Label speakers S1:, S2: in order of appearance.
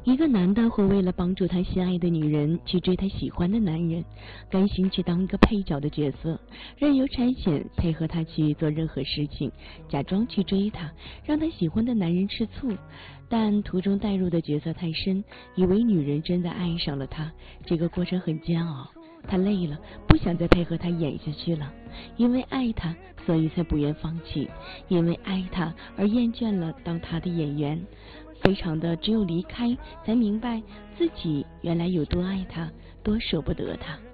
S1: 一个男的会为了帮助他心爱的女人去追他喜欢的男人，甘心去当一个配角的角色，任由差遣配合他去做任何事情，假装去追他，让他喜欢的男人吃醋。但途中带入的角色太深，以为女人真的爱上了他，这个过程很煎熬。他累了，不想再配合他演下去了，因为爱他，所以才不愿放弃，因为爱他而厌倦了当他的演员。非常的只有离开，才明白自己原来有多爱他，多舍不得他。